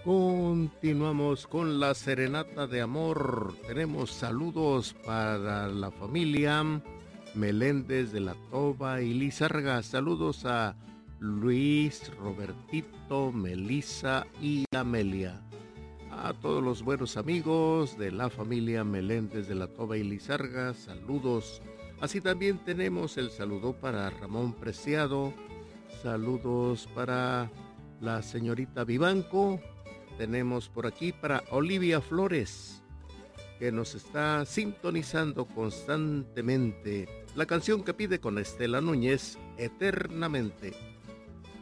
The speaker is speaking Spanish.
Continuamos con la serenata de amor. Tenemos saludos para la familia Meléndez de la Toba y Lizarga. Saludos a Luis, Robertito, Melissa y Amelia. A todos los buenos amigos de la familia Meléndez de la Toba y Lizarga, saludos. Así también tenemos el saludo para Ramón Preciado. Saludos para la señorita Vivanco. Tenemos por aquí para Olivia Flores, que nos está sintonizando constantemente. La canción que pide con Estela Núñez, Eternamente.